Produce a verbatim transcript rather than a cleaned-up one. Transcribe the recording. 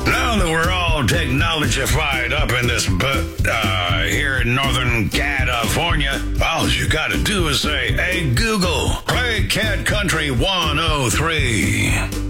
Now that we're all technologified up in this, but uh, here in Northern California, all you gotta do is say, "Hey Google, play Cat Country one oh three."